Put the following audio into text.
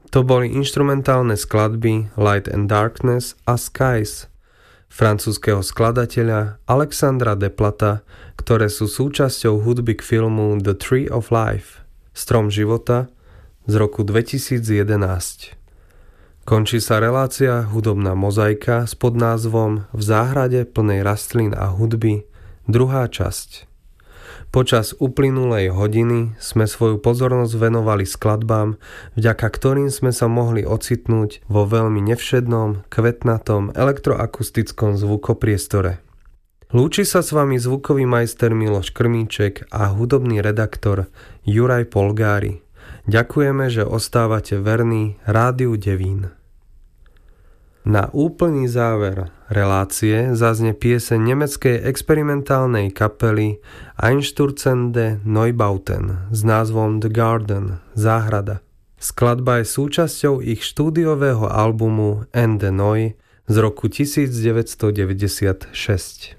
To boli inštrumentálne skladby Light and Darkness a Skies francúzskeho skladateľa Alexandra Desplat, ktoré sú súčasťou hudby k filmu The Tree of Life, Strom života z roku 2011. Končí sa relácia Hudobná mozaika s podnázvom V záhrade plnej rastlín a hudby, druhá časť. Počas uplynulej hodiny sme svoju pozornosť venovali skladbám, vďaka ktorým sme sa mohli ocitnúť vo veľmi nevšednom, kvetnatom, elektroakustickom zvukopriestore. Lúči sa s vami zvukový majster Miloš Krmíček a hudobný redaktor Juraj Polgári. Ďakujeme, že ostávate verní Rádiu Devín. Na úplný záver relácie zaznie pieseň nemeckej experimentálnej kapely Einstürzende Neubauten s názvom The Garden, záhrada. Skladba je súčasťou ich štúdiového albumu Ende Neu z roku 1996.